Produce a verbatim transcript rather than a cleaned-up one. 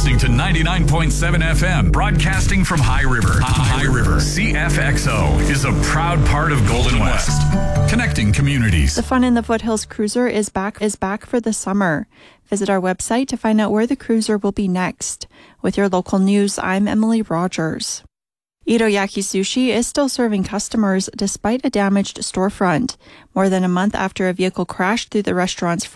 listening to ninety-nine point seven F M, broadcasting from High River. High River. C F X O is a proud part of Golden West, connecting communities. The Fun in the Foothills cruiser is back is back for the summer. Visit our website to find out where the cruiser will be next. With your local news, I'm Emily Rogers. Iroyaki Sushi is still serving customers despite a damaged storefront. More than a month after a vehicle crashed through the restaurant's